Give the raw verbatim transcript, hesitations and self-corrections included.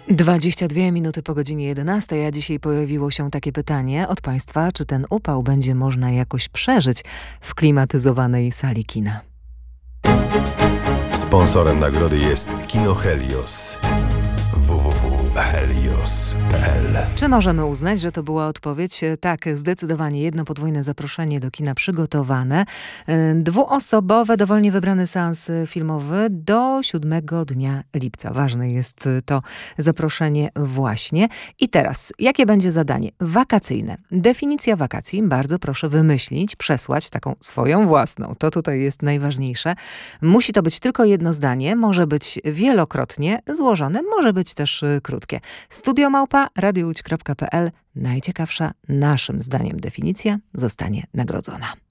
dwadzieścia dwie minuty po godzinie jedenastej, a dzisiaj pojawiło się takie pytanie od Państwa, czy ten upał będzie można jakoś przeżyć w klimatyzowanej sali kina? Sponsorem nagrody jest Kino Helios. w w w kropka helios kropka p l. Czy możemy uznać, że to była odpowiedź? Tak, zdecydowanie. Jedno podwójne zaproszenie do kina przygotowane. Dwuosobowe, dowolnie wybrany seans filmowy do siódmego dnia lipca. Ważne jest to zaproszenie właśnie. I teraz, jakie będzie zadanie? Wakacyjne. Definicja wakacji. Bardzo proszę wymyślić, przesłać taką swoją własną. To tutaj jest najważniejsze. Musi to być tylko jedno zdanie. Może być wielokrotnie złożone. Może być też krótkie. Studio małpa radio łódź kropka p l. Najciekawsza naszym zdaniem definicja zostanie nagrodzona.